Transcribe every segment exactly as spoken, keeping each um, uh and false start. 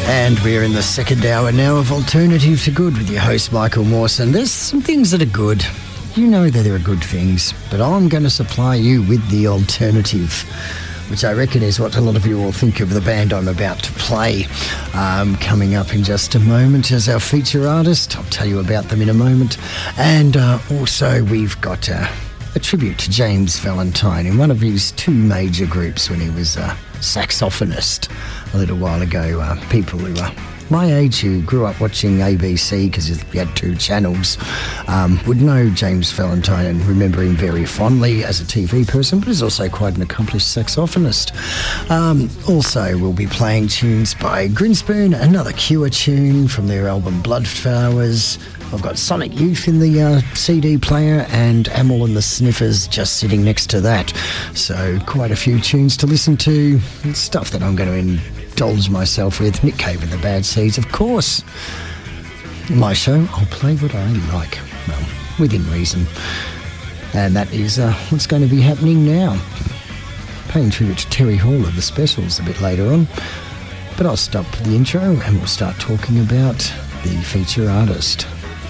And we're in the second hour now of Alternative to Good with your host, Michael Mawson. There's some things that are good. You know that there are good things, but I'm going to supply you with the alternative, which I reckon is what a lot of you will think of the band I'm about to play. Um, coming up in just a moment as our feature artist. I'll tell you about them in a moment. And uh, also we've got uh, a tribute to James Valentine in one of his two major groups when he was a saxophonist a little while ago. Uh, people who are my age, who grew up watching A B C because we had two channels, um, would know James Valentine and remember him very fondly as a T V person, but he's also quite an accomplished saxophonist. Um, also, we'll be playing tunes by Grinspoon, another Cure tune from their album Bloodflowers. I've got Sonic Youth in the uh, C D player and Amyl and the Sniffers just sitting next to that. So quite a few tunes to listen to, stuff that I'm going to indulge myself with. Nick Cave and the Bad Seeds, of course. In my show, I'll play what I like, well, within reason. And that is uh, what's going to be happening now. Paying tribute to Terry Hall of the Specials a bit later on. But I'll stop the intro and we'll start talking about the feature artist.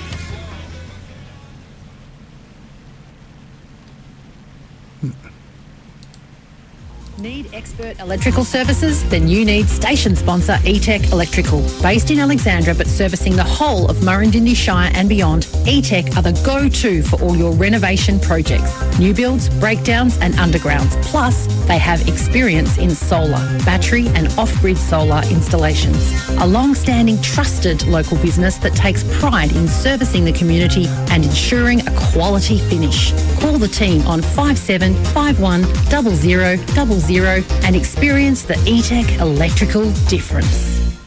Need expert electrical services? Then you need station sponsor E-Tech Electrical. Based in Alexandra but servicing the whole of Murrindindi Shire and beyond, E-Tech are the go-to for all your renovation projects. New builds, breakdowns and undergrounds. Plus, they have experience in solar, battery and off-grid solar installations. A long-standing trusted local business that takes pride in servicing the community and ensuring a quality finish. Call the team on five seven five one zero zero zero zero and experience the E-Tech electrical difference.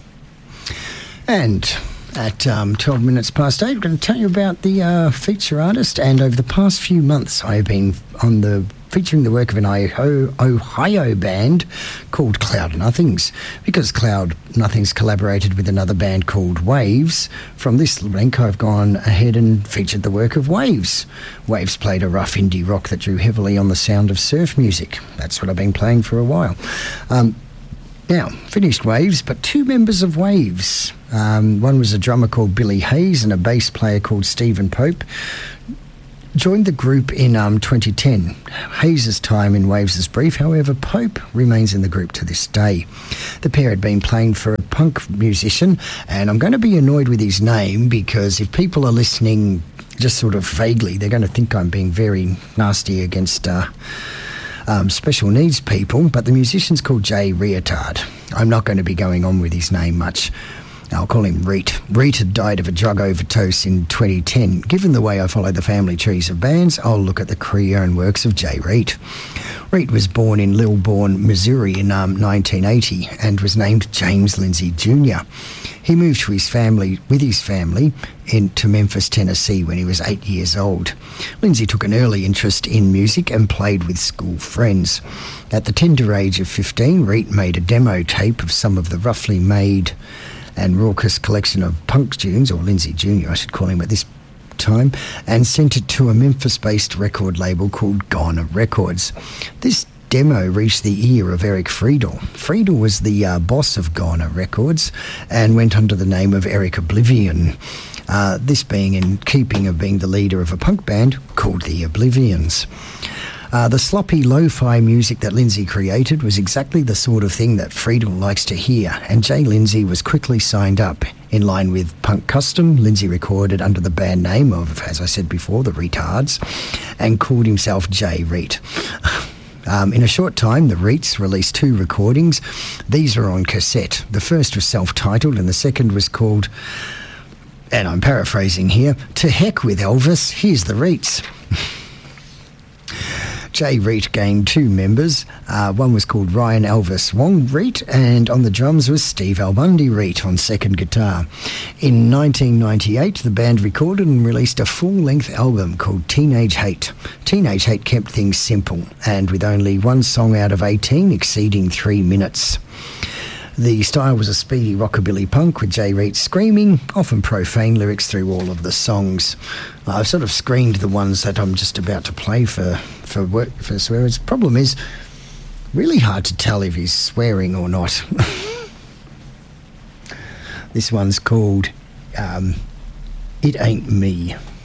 And at um, twelve minutes past eight, I'm going to tell you about the uh, feature artist. And over the past few months, I've been on the featuring the work of an Ohio, Ohio band called Cloud Nothings, because Cloud Nothings collaborated with another band called Waves. From this link, I've gone ahead and featured the work of Waves. Waves played a rough indie rock that drew heavily on the sound of surf music. That's what I've been playing for a while. Um, now, finished Waves, but two members of Waves. Um, one was a drummer called Billy Hayes and a bass player called Stephen Pope. Joined the group in um, twenty ten. Hayes' time in Waves is brief, however, Pope remains in the group to this day. The pair had been playing for a punk musician, and I'm going to be annoyed with his name because if people are listening just sort of vaguely, they're going to think I'm being very nasty against uh, um, special needs people, but the musician's called Jay Reatard. I'm not going to be going on with his name much. I'll call him Reet. Reet had died of a drug overdose in twenty ten. Given the way I follow the family trees of bands, I'll look at the career and works of Jay Reet. Reet was born in Lilburn, Missouri in um, nineteen eighty and was named James Lindsay Junior He moved to his family, with his family into Memphis, Tennessee when he was eight years old. Lindsay took an early interest in music and played with school friends. At the tender age of fifteen, Reet made a demo tape of some of the roughly made and raucous collection of punk tunes, or Lindsay Junior I should call him at this time, and sent it to a Memphis-based record label called Goner Records. This demo reached the ear of Eric Friedel. Friedel was the uh, boss of Goner Records and went under the name of Eric Oblivion, uh, this being in keeping of being the leader of a punk band called the Oblivions. Uh, the sloppy lo-fi music that Lindsay created was exactly the sort of thing that Friedel likes to hear, and Jay Lindsay was quickly signed up. In line with Punk Custom, Lindsay recorded under the band name of, as I said before, the Retards, and called himself Jay Reet. Um, in a short time, the Reets released two recordings. These were on cassette. The first was self-titled and the second was called, and I'm paraphrasing here, "To Heck with Elvis, Here's the Reets." Jay Reet gained two members. Uh, one was called Ryan Elvis Wong Reet, and on the drums was Steve Albundi Reet on second guitar. In nineteen ninety-eight, the band recorded and released a full-length album called Teenage Hate. Teenage Hate kept things simple, and with only one song out of eighteen exceeding three minutes. The style was a speedy rockabilly punk with Jay Reet screaming, often profane lyrics through all of the songs. I've sort of screened the ones that I'm just about to play for for work, for swears. Problem is, really hard to tell if he's swearing or not. This one's called um, It Ain't Me.